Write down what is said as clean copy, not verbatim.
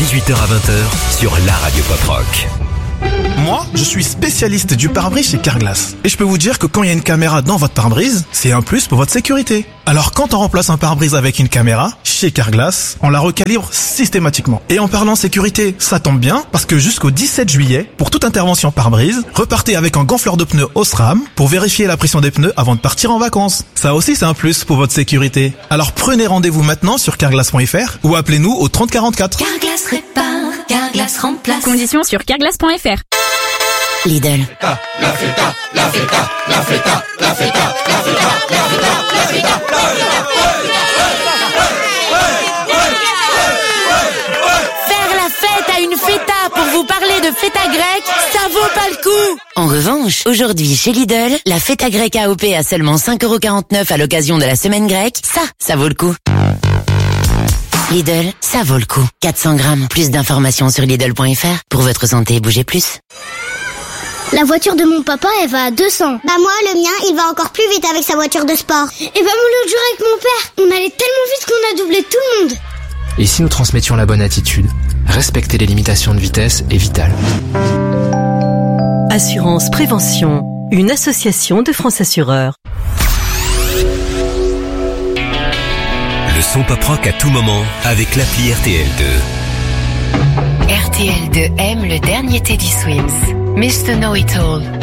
18h à 20h sur la radio Pop Rock. Moi, je suis spécialiste du pare-brise chez Carglass. Et je peux vous dire que quand il y a une caméra dans votre pare-brise, c'est un plus pour votre sécurité. Alors quand on remplace un pare-brise avec une caméra, chez Carglass, on la recalibre systématiquement. Et en parlant sécurité, ça tombe bien, parce que jusqu'au 17 juillet, pour toute intervention pare-brise, repartez avec un gonfleur de pneus Osram pour vérifier la pression des pneus avant de partir en vacances. Ça aussi, c'est un plus pour votre sécurité. Alors prenez rendez-vous maintenant sur carglass.fr ou appelez-nous au 30 44. Carglass répare, Carglass remplace. Conditions sur carglass.fr. Lidl. La feta, la feta, la feta, la feta, la feta, la feta, la feta, Faire la fête à une feta pour vous parler de feta grecque, ça vaut pas le coup. En revanche, aujourd'hui chez Lidl, la feta grecque AOP à seulement 5,49€ à l'occasion de la semaine grecque, ça vaut le coup. Lidl, ça vaut le coup. 400 grammes. Plus d'informations sur Lidl.fr. Pour votre santé, bougez plus. La voiture de mon papa, elle va à 200. Bah moi, le mien, il va encore plus vite avec sa voiture de sport. Et bah moi l'autre jour avec mon père, on allait tellement vite qu'on a doublé tout le monde. Et si nous transmettions la bonne attitude, respecter les limitations de vitesse est vital. Assurance Prévention, une association de France Assureurs. Le son Pop Rock à tout moment avec l'appli RTL2. RTL2 aime le dernier Teddy Swims, Mr. Know It All.